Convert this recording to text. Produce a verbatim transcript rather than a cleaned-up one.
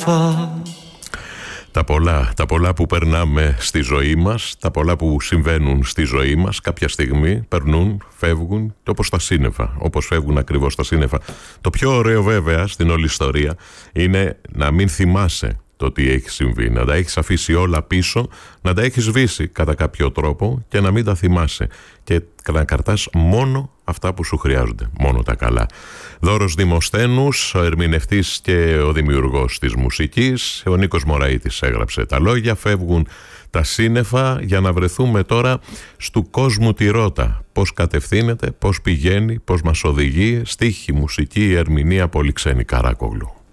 σύννεφα. Τα πολλά, τα πολλά που περνάμε στη ζωή μας, τα πολλά που συμβαίνουν στη ζωή μας, κάποια στιγμή περνούν, φεύγουν, όπως τα σύννεφα, όπως φεύγουν ακριβώς τα σύννεφα. Το πιο ωραίο βέβαια στην όλη ιστορία είναι να μην θυμάσαι το τι έχει συμβεί, να τα έχεις αφήσει όλα πίσω, να τα έχεις σβήσει κατά κάποιο τρόπο και να μην τα θυμάσαι και να κρατάς μόνο αυτά που σου χρειάζονται, μόνο τα καλά. Δώρος Δημοσθένους, ο ερμηνευτής και ο δημιουργός της μουσικής, ο Νίκος Μωραΐτης έγραψε τα λόγια. Φεύγουν τα σύννεφα για να βρεθούμε τώρα στου κόσμου τη ρότα. Πώς κατευθύνεται, πώς πηγαίνει, πώς μας οδηγεί, στίχη, μουσική, ερμηνεία, Πολυξένη Καράκογλου.